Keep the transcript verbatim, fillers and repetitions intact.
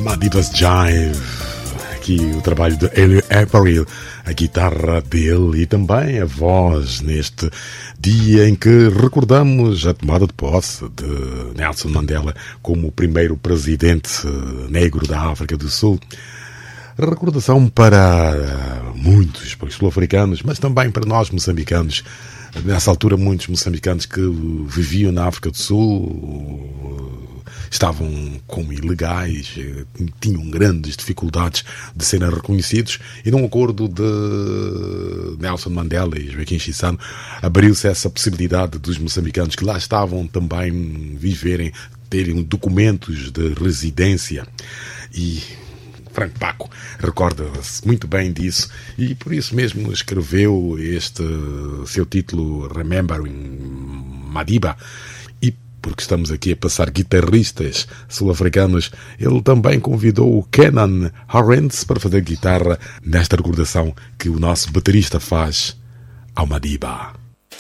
Madiba's Jive. Aqui o trabalho de Elio April, a guitarra dele e também a voz neste dia em que recordamos a tomada de posse de Nelson Mandela como o primeiro presidente negro da África do Sul. Recordação para muitos, para os sul-africanos, mas também para nós moçambicanos. Nessa altura, muitos moçambicanos que viviam na África do Sul estavam como ilegais, tinham grandes dificuldades de serem reconhecidos, e num acordo de Nelson Mandela e Joaquim Chissano abriu-se essa possibilidade dos moçambicanos que lá estavam também viverem, terem documentos de residência. E Frank Paco recorda-se muito bem disso e por isso mesmo escreveu este seu título Remembering Madiba. E porque estamos aqui a passar guitarristas sul-africanos, ele também convidou o Kenan Harrens para fazer guitarra nesta recordação que o nosso baterista faz ao Madiba.